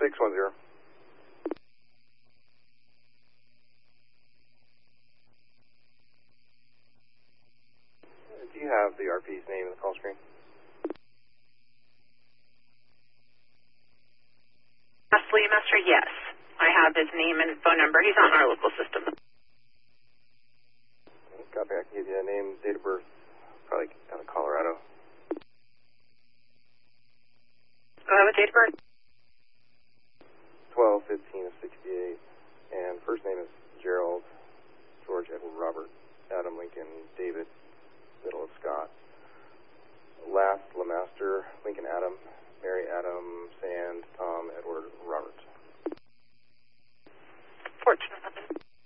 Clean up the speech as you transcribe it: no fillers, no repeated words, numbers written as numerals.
610. Do you have the RP's name in the call screen? Leslie Master, yes. I have his name and phone number. He's on our local system. Copy. I can give you a name, date of birth, probably out of Colorado. Go ahead with date of birth. 12/15/68, and first name is Gerald, George, Edward, Robert, Adam, Lincoln, David, middle of Scott. Last, Lemaster, Lincoln, Adam, Mary, Adam, Sand, Tom, Edward, Robert. 14